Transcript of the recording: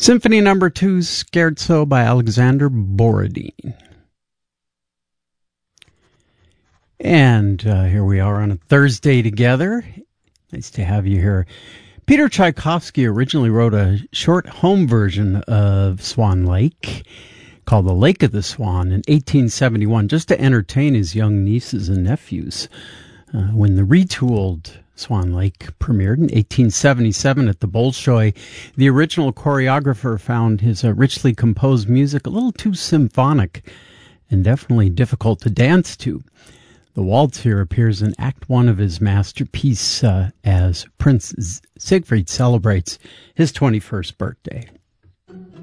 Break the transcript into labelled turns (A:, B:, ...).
A: Symphony Number 2, Scherzo by Alexander Borodin. And here we are on a Thursday together. Nice to have you here. Peter Tchaikovsky originally wrote a short home version of Swan Lake called The Lake of the Swan in 1871, just to entertain his young nieces and nephews. When the retooled Swan Lake premiered in 1877 at the Bolshoi, the original choreographer found his richly composed music a little too symphonic and definitely difficult to dance to. The waltz here appears in Act 1 of his masterpiece as Prince Siegfried celebrates his 21st birthday.